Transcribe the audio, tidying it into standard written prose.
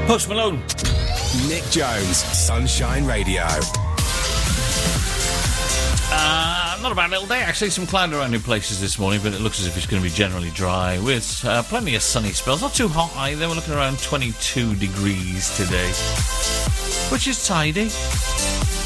Post Malone. Nick Jones, Sunshine Radio. Not a bad little day, actually. Some cloud around in places this morning, but it looks as if it's going to be generally dry with plenty of sunny spells. Not too hot either. We're looking around 22 degrees today, which is tidy.